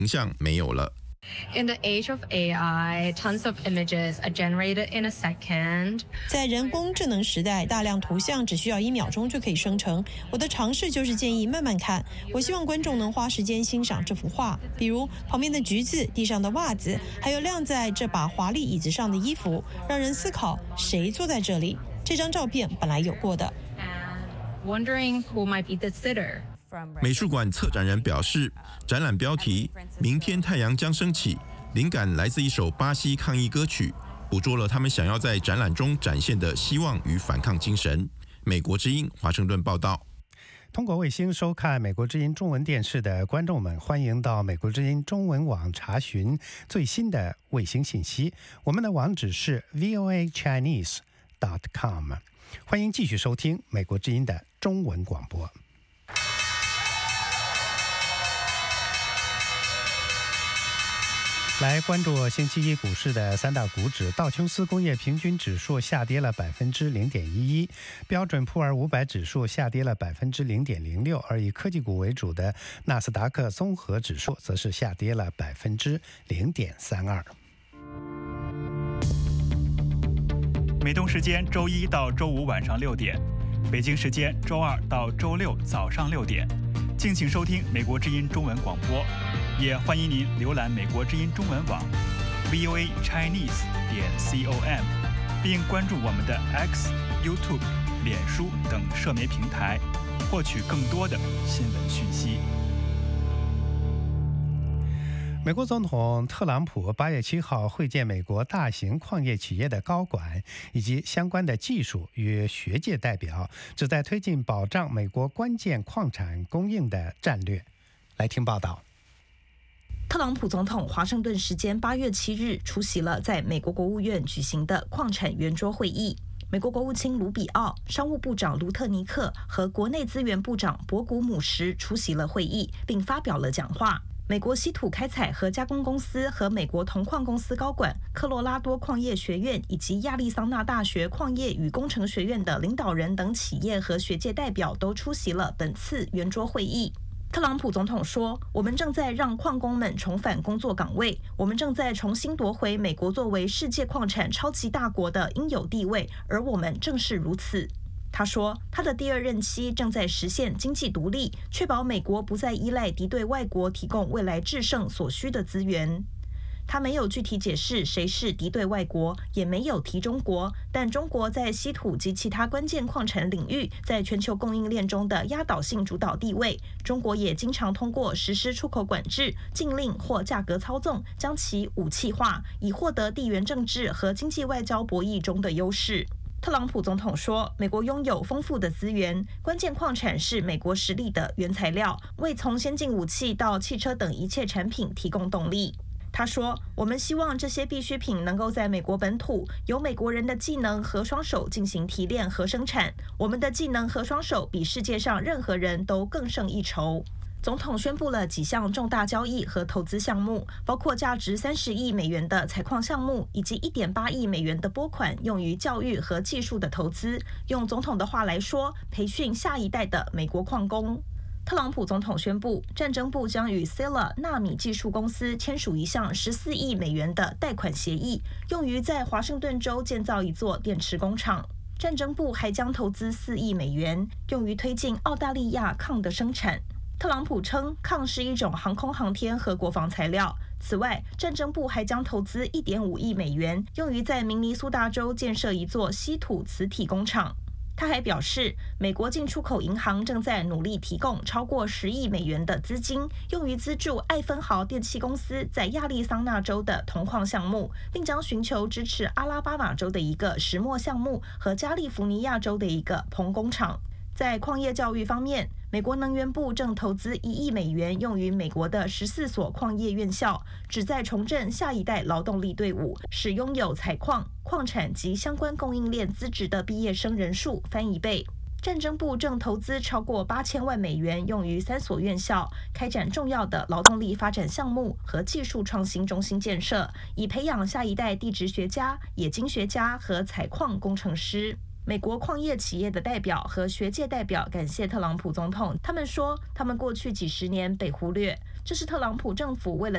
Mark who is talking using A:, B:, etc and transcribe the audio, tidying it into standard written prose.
A: 形象没有了。
B: In the age of AI, tons of images are generated in a second.
C: 在人工智能时代，大量图像只需要1秒钟就可以生成。我的尝试就是建议慢慢看，我希望观众能花时间欣赏这幅画，比如旁边的橘子、地上的袜子，还有晾在这把华丽椅子上的衣服，让人思考谁坐在这里。这张照片本来有过的。
B: Wondering who might be the sitter.
A: 美术馆策展人表示，展览标题“明天太阳将升起”灵感来自一首巴西抗议歌曲，捕捉了他们想要在展览中展现的希望与反抗精神。美国之音华盛顿报道。
D: 通过卫星收看美国之音中文电视的观众们，欢迎到美国之音中文网查询最新的卫星信息。我们的网址是 voachinese.com。欢迎继续收听美国之音的中文广播。来关注星期一股市的三大股指，道琼斯工业平均指数下跌了0.11%，标准普尔500指数下跌了0.06%，而以科技股为主的纳斯达克综合指数则是下跌了0.32%。
E: 美东时间周一到周五晚上6点，北京时间周二到周六早上6点，敬请收听美国之音中文广播。也欢迎您浏览美国之音中文网 voachinese.com， 并关注我们的 X、YouTube、脸书等社媒平台，获取更多的新闻讯息。
D: 美国总统特朗普8月7号会见美国大型矿业企业的高管以及相关的技术与学界代表，旨在推进保障美国关键矿产供应的战略。来听报道。
F: 特朗普总统华盛顿时间8月7日出席了在美国国务院举行的矿产圆桌会议。美国国务卿卢比奥、商务部长卢特尼克和国内资源部长博古姆什出席了会议，并发表了讲话。美国稀土开采和加工公司和美国铜矿公司高管、科罗拉多矿业学院以及亚利桑那大学矿业与工程学院的领导人等企业和学界代表都出席了本次圆桌会议。特朗普总统说，我们正在让矿工们重返工作岗位，我们正在重新夺回美国作为世界矿产超级大国的应有地位，而我们正是如此。他说，他的第2任期正在实现经济独立，确保美国不再依赖敌对外国提供未来制胜所需的资源。他没有具体解释谁是敌对外国，也没有提中国，但中国在稀土及其他关键矿产领域在全球供应链中的压倒性主导地位，中国也经常通过实施出口管制、禁令或价格操纵，将其武器化，以获得地缘政治和经济外交博弈中的优势。特朗普总统说，美国拥有丰富的资源，关键矿产是美国实力的原材料，为从先进武器到汽车等一切产品提供动力。他说，我们希望这些必需品能够在美国本土由美国人的技能和双手进行提炼和生产，我们的技能和双手比世界上任何人都更胜一筹。总统宣布了几项重大交易和投资项目，包括价值30亿美元的采矿项目，以及1.8亿美元的拨款用于教育和技术的投资。用总统的话来说，培训下一代的美国矿工。特朗普总统宣布，战争部将与 Sila 纳米技术公司签署一项14亿美元的贷款协议，用于在华盛顿州建造一座电池工厂。战争部还将投资4亿美元，用于推进澳大利亚铬的生产。特朗普称，铬是一种航空航天和国防材料。此外，战争部还将投资1.5亿美元，用于在明尼苏达州建设一座稀土磁体工厂。他还表示，美国进出口银行正在努力提供超过10亿美元的资金，用于资助艾芬豪电气公司在亚利桑那州的铜矿项目，并将寻求支持阿拉巴马州的一个石墨项目和加利福尼亚州的一个硼工厂。在矿业教育方面，美国能源部正投资1亿美元用于美国的14所矿业院校，旨在重振下一代劳动力队伍，使拥有采矿、矿产及相关供应链资质的毕业生人数翻1倍。战争部正投资超过8000万美元用于3所院校，开展重要的劳动力发展项目和技术创新中心建设，以培养下一代地质学家、冶金学家和采矿工程师。美国矿业企业的代表和学界代表感谢特朗普总统，他们说，他们过去几十年被忽略，这是特朗普政府为了